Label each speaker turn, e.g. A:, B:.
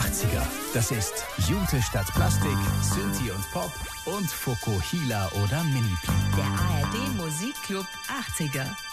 A: 80er. Das ist Jute statt Plastik, Synthi und Pop und Fokuhila oder Mini-Pli.
B: Der ARD Musikclub 80er.